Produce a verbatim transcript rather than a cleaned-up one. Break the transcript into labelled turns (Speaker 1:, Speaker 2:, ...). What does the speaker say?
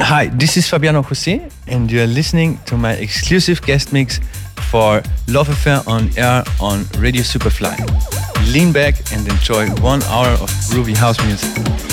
Speaker 1: Hi, this is Fabiano José, and you're listening to my exclusive guest mix for Love Affair on Air on Radio Superfly. Lean back and enjoy one hour of groovy house music.